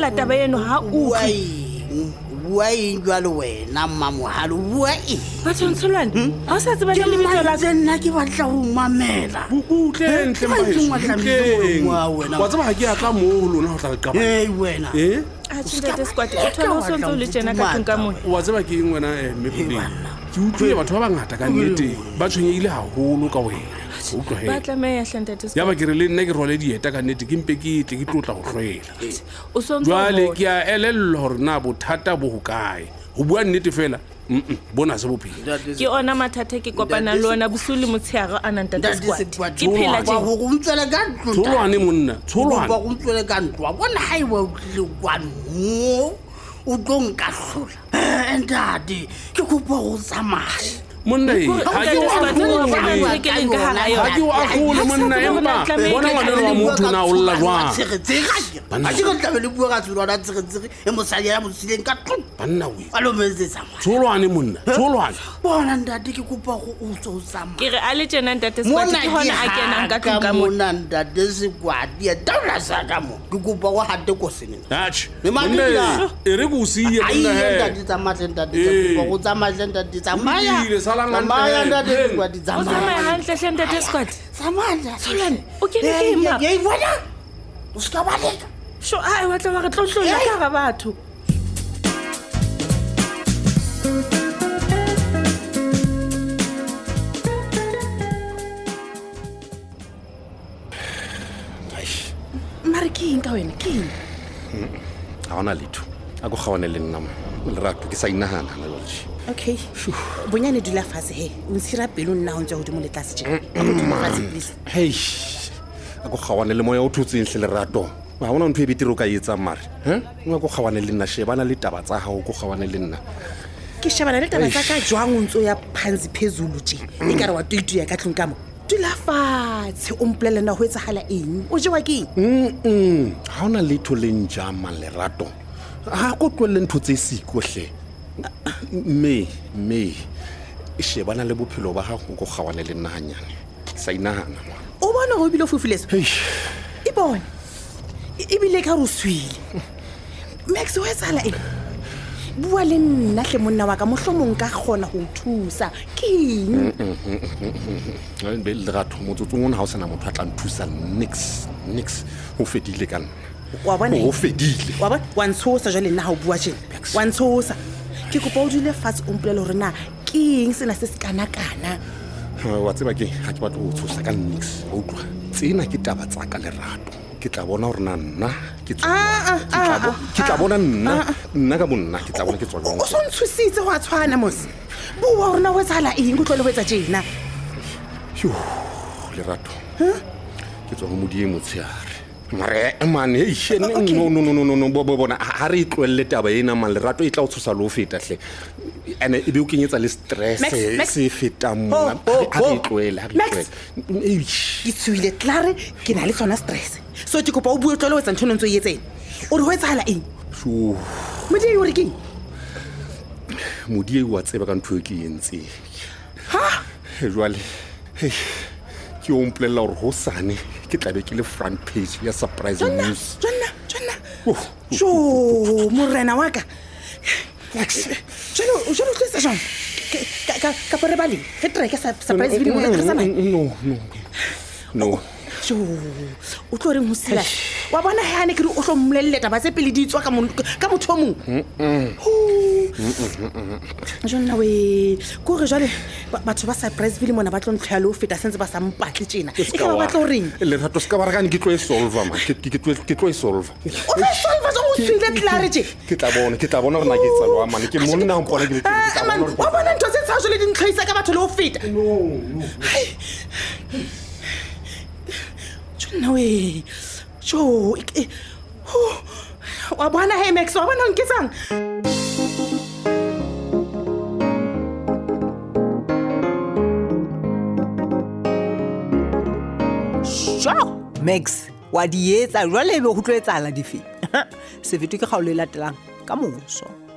tlohella taba eno ha Why jwale wena mmamohalo why Batsontsholwane ha o sa tseba le lebitso la nna ke batla ho mamela Butlentle wa tseba ha ke ya ka mo lona ho tla le qaba wena Ntate Squad o thola o sontso le tjena ka tlung ka mona wa tseba ke eng wena Mepuleng ke utlwe batho ba bangata ka nnete ba tshwenyeile haholo ka wena ba tlameha Ntate Squad ya ba ke re le nna ke role dieta ka nnete ke mpe ke tle ke tlotla go hlwela o sontso jwale ke a elello hore na bothata bo hokae ho bua nnete fela bona se bophelo ke ona mathata ke kopana le ona bosule motshehare a nang Ntate Squad ke phela ba go ntswela ka ntlo tsholwane monna tsholwane ba go ntswela ka ntlo wa bona ha iwa le kwano o tlo nka hlola ntate ke kopa go tsamaya monna ha ke o akgole monna empa bona ngwana wa motho na o lla jwang banna ke tla le bua ka tsolo ra tsege e mosadi ya mosileng ka tlong banna we alo metsetsa tsholwane monna tsholwane bona ntate ke kopa go o tsamaya ke re a le tjena Ntate Squad ke hona a kenang ka tlung ka mona ntate Squad ya taula sa ka mo ke kopa go hate ko seneng Dutch monna e re go siye monna he ntate tsamaya ntate kopa go tsamaya ntate tsamaya Samaya ntate Squad tsamaya hantle Ntate Squad tsamaya Tsholwane o kene ke ema ye bona o ska ba leka sho ai wa tla ba re tlotlolla ka ga batho Marking ka wena ke ha ona letho a go gawane le nna Lerato ke sa inahana le lotse okay bonyane dula fase he o ntshira pelo nna ho ntse ho dimo le tlase tjena please hey a go gawane le moya o thutseng hle Lerato ba bona ntwe bitiro ka etsa mare o go gawane le nna shebana le taba tsa hao go gawane le nna ke shebana le taba tsa ka jwang o ntso ya phansi phezulu tje e ka re wa tuitu ya ka tlung ka mo dula fatshe o mpolele na ho etsahala eng o jewa ke ha ona letho le njama Lerato ha go tlwele ntho tse siko hle me shebana le bophelo ba gago go gawane le nna hanyane sa inahana o bona go bile fofuleso e bona e bile ka ruswile Max o etsala eng bua le nna hle monna wa ka mohlomong ka gona go thusa keng be Lerato motsotso ngwana ha o sena motho a tla nthusa nix ho fedile kana wa bona o fedile wa bona wa ntshosa jwale nna ha o bua tjena wa ntshosa ke kopa o dule fatshe o mpolele hore na ke eng sena se kana wa tseba ke ha ke batla go tshosa ka nix o utlwa tsena ke taba tsa ka Lerato ke tla bona hore nna ke tla bona nna ka bonna ke tla bona ke tswa o so ntshusitse wa tshwana mos bua hore na o etsala eng go tlole ho etsa tjena Lerato ke tswa go modie motshehare mare man no bona ha re itlwelle taba ena man Lerato e tla o tshosa lo feta hle ene e be o kenyetsa le stress se feta mona ha re itlwelle ke tswile klare ke na le tsona stress so ke kopa o bue tlole o etsa ntho ntse o etseng o re ho etsahala eng modie o re ke modie wa tseba ka ntho e ke entse ha jwale ke o mpolella hore hosane ke tla be ke le front page ya surprise news jonna jo morena wa ka jalo tlisa jang ka pore bali re treke surprise video mo ka sana no jo o tlo reng ho sila wa bona ha ne ke re o hlo mmolelle taba tse pele di tswa ka motho mong jonna we go re jale batho ba surprise video mona ba tlo ntlhalo o feta sentse ba sa mpatle tjena e ka ba tlo reng Lerato ska ba ragane ke tlo e solve man ke tlo e solve o tlo solve zo mo tsile clarity ke tla bona rena ke tsalwa man ke monna ho mpona ke wa bona ntho tse tsa jole di ntlhaisa ka batho le ho feta no jonna we jo wa bona hey Max wa bona nketsang Max wa di etsa jwale be go tlo etsala dife se fete ke kgaolo e latelang ka moso